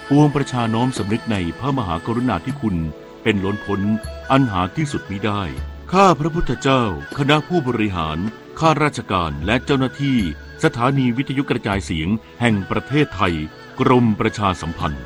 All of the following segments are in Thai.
ปวงประชาน้อมสำนึกในพระมหากรุณาธิคุณเป็นล้นพ้นอันหาที่สุดมิได้ข้าพระพุทธเจ้าคณะผู้บริหารข้าราชการและเจ้าหน้าที่สถานีวิทยุกระจายเสียงแห่งประเทศไทยกรมประชาสัมพันธ์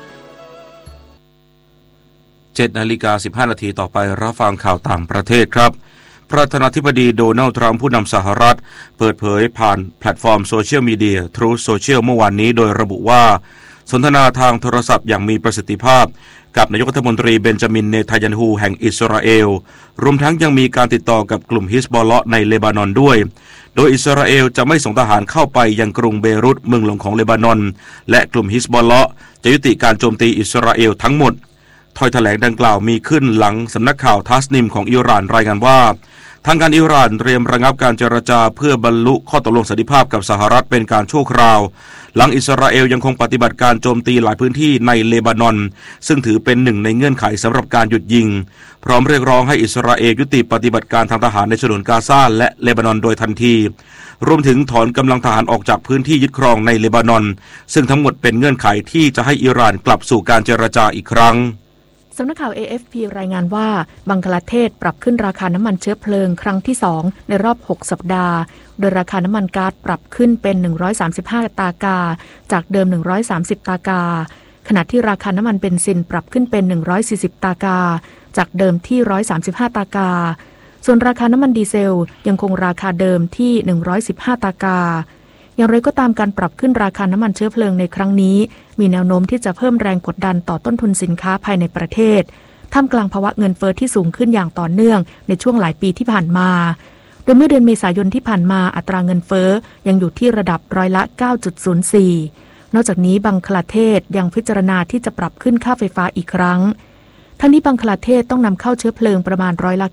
7:15 นาทีต่อไปรับฟังข่าวต่างประเทศครับประธานาธิบดีโดนัลด์ทรัมป์ผู้นำสหรัฐเปิดเผยผ่านแพลตฟอร์มโซเชียลมีเดีย Truth Social เมื่อวานนี้โดยระบุว่าสนทนาทางโทรศัพท์อย่างมีประสิทธิภาพกับนายกรัฐมนตรีเบนจามินเนทันยาฮูแห่งอิสราเอลรวมทั้งยังมีการติดต่อกับกลุ่มฮิซบอลเลาะห์ในเลบานอนด้วยโดยอิสราเอลจะไม่ส่งทหารเข้าไปยังกรุงเบรุตเมืองหลวงของเลบานอนและกลุ่มฮิซบอลเลาะห์จะยุติการโจมตีอิสราเอลทั้งหมดถ้อยแถลงดังกล่าวมีขึ้นหลังสำนักข่าวทัสนิมของอิหร่านรายงานว่าทางการอิหร่านเตรียมระงับการเจรจาเพื่อบรรลุข้อตกลงสันติภาพกับสหรัฐเป็นการชั่วคราวหลังอิสราเอลยังคงปฏิบัติการโจมตีหลายพื้นที่ในเลบานอนซึ่งถือเป็นหนึ่งในเงื่อนไขสำหรับการหยุดยิงพร้อมเรียกร้องให้อิสราเอลยุติปฏิบัติการทางทหารในฉนวนกาซาและเลบานอนโดยทันทีรวมถึงถอนกำลังทหารออกจากพื้นที่ยึดครองในเลบานอนซึ่งทั้งหมดเป็นเงื่อนไขที่จะให้อิหร่านกลับสู่การเจรจาอีกครั้งสำนักข่าว AFP รายงานว่าบังกลาเทศปรับขึ้นราคาน้ำมันเชื้อเพลิงครั้งที่2ในรอบ6สัปดาห์โดยราคาน้ำมันก๊าซปรับขึ้นเป็น135ตากาจากเดิม130ตากาขณะที่ราคาน้ำมันเบนซินปรับขึ้นเป็น140ตากาจากเดิมที่135ตากาส่วนราคาน้ำมันดีเซลยังคงราคาเดิมที่115ตากาอย่างไรก็ตามการปรับขึ้นราคาน้ำมันเชื้อเพลิงในครั้งนี้มีแนวโน้มที่จะเพิ่มแรงกดดันต่อต้นทุนสินค้าภายในประเทศท่ามกลางภาวะเงินเฟ้อที่สูงขึ้นอย่างต่อเนื่องในช่วงหลายปีที่ผ่านมาโดยเมื่อเดือนเมษายนที่ผ่านมาอัตราเงินเฟ้อยังอยู่ที่ระดับร้อยละ 9.04 นอกจากนี้บังคลาเทศยังพิจารณาที่จะปรับขึ้นค่าไฟฟ้าอีกครั้งทั้งนี้บังคลาเทศต้องนำเข้าเชื้อเพลิงประมาณร้อยละ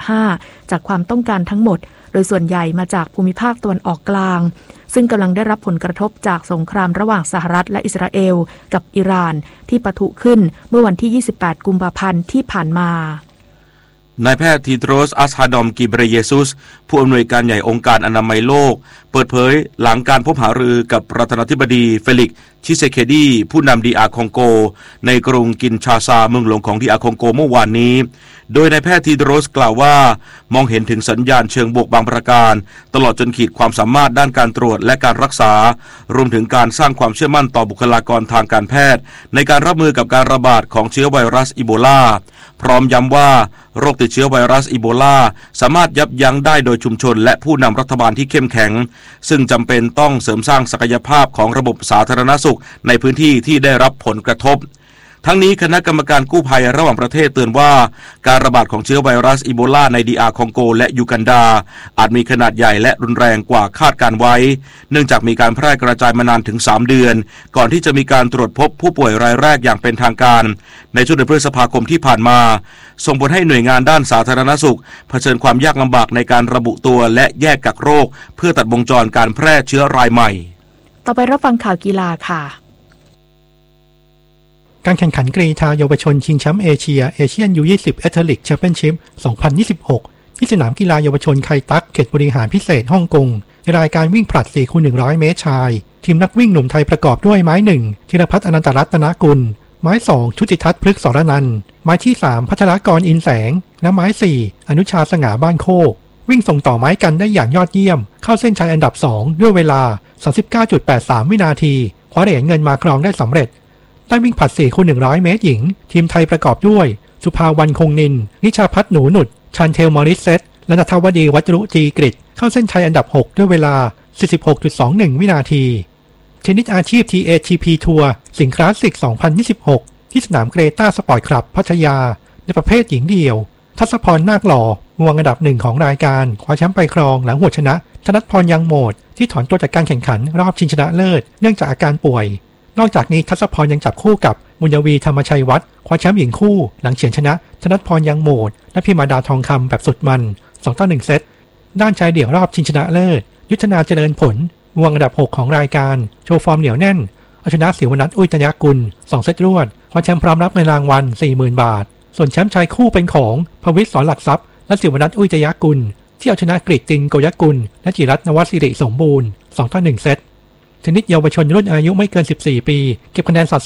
95 จากความต้องการทั้งหมดโดยส่วนใหญ่มาจากภูมิภาคตะวันออกกลางซึ่งกำลังได้รับผลกระทบจากสงครามระหว่างสหรัฐและอิสราเอลกับอิหร่านที่ปะทุขึ้นเมื่อวันที่28กุมภาพันธ์ที่ผ่านมานายแพทย์ทีโดรส อัสฮาดอม กิเบเรเยซุสผู้อำนวยการใหญ่องค์การอนามัยโลกเปิดเผยหลังการพบหารือกับประธานาธิบดีเฟลิกซ์ชิเซเคดีผู้นำดีอาร์คองโกในกรุงกินชาซาเมืองหลวงของดีอาร์คองโกเมื่อวานนี้โดยนายแพทย์ทีโดรสกล่าวว่ามองเห็นถึงสัญญาณเชิงบวกบางประการตลอดจนขีดความสามารถด้านการตรวจและการรักษารวมถึงการสร้างความเชื่อมั่นต่อบุคลากรทางการแพทย์ในการรับมือกับการระบาดของเชื้อไวรัสอีโบลาพร้อมย้ำว่าโรคติดเชื้อไวรัสอีโบลาสามารถยับยั้งได้โดยชุมชนและผู้นำรัฐบาลที่เข้มแข็งซึ่งจำเป็นต้องเสริมสร้างศักยภาพของระบบสาธารณสุขในพื้นที่ที่ได้รับผลกระทบทั้งนี้คณะกรรมการกู้ภัยระหว่างประเทศเตือนว่าการระบาดของเชื้อไวรัสอีโบลาในดีอาร์คองโกและยูกันดาอาจมีขนาดใหญ่และรุนแรงกว่าคาดการไว้เนื่องจากมีการแพร่กระจายมานานถึง3เดือนก่อนที่จะมีการตรวจพบผู้ป่วยรายแรกอย่างเป็นทางการในช่วงเดือนพฤษภาคมที่ผ่านมาส่งผลให้หน่วยงานด้านสาธารณสุขเผชิญความยากลำบากในการระบุตัวและแยกกักโรคเพื่อตัดวงจรการแพร่เชื้อรายใหม่ต่อไปรับฟังข่าวกีฬาค่ะการแข่งขันกรีฑาเยาวชนชิงแชมป์เอเชียนU20 แอตเลติกแชมเปี้ยนชิพ 2026 ที่สนามกีฬาเยาวชนไคตักเขตบริหารพิเศษฮ่องกงในรายการวิ่งผลัด 4x100 เมตรชายทีมนักวิ่งหนุ่มไทยประกอบด้วยไม้1ธีรพัฒน์อนันตรัตนกุลไม้2ชุติทัศน์พฤกษสรนันท์ไม้ที่3พัชรกรอินแสงและไม้4อนุชาสง่าบ้านโคกวิ่งส่งต่อไม้กันได้อย่างยอดเยี่ยมเข้าเส้นชัยอันดับ2ด้วยเวลา 39.83 วินาทีคว้าเหรียญเงินมาครองได้สำเร็จได้วิ่งผลัด 4x100 เมตรหญิงทีมไทยประกอบด้วยสุภาวันคงนินนิชาพัฒน์หนูหนุดชันเทลมอริสเซตและณัฐวดีวัจรุจีกฤษเข้าเส้นชัยอันดับ6ด้วยเวลา 46.21 วินาทีเทนนิสอาชีพ TATP ทัวร์สิงห์คลาสสิก 2026 ที่สนามเกรต้าสปอร์ตคลับพัทยาในประเภทหญิงเดี่ยวทัศพรนาคหล่องวงอันดับ1ของรายการคว้าแชมป์ไปครองหลังหัวชนะธนัทพรยังโหมดที่ถอนตัวจากการแข่งขันรอบชิงชนะเลิศเนื่องจากอาการป่วยนอกจากนี้ทัศพรยังจับคู่กับบุญยวีธรรมชัยวัฒน์คว้าแชมป์หญิงคู่หลังเฉือนชนะธนัทพรยังโหมดและพิมาดาทองคำแบบสุดมัน 2-1 เซตด้านชายเดี่ยวรอบชิงชนะเลิศยุทธนาเจริญผลวงอันดับ6ของรายการโชว์ฟอร์มเหนียวแน่นเอาชนะศิวนัทอุยตยกุล2เซตรวดคว้าแชมป์พร้อมรับเงินรางวัล 40,000 บาทส่วนแชมป์ชายคู่เป็นของภวิตร สอนหลักทรัพย์และศิวนัทอุยตยกุลที่เอาชนะกฤษตินโกยกุลและจิรัตน์นวสิริสมบูรณ์ 2-1 เซตเทนนิสเยาวชนรุ่นอายุไม่เกิน14 ปีเก็บคะแนนสะ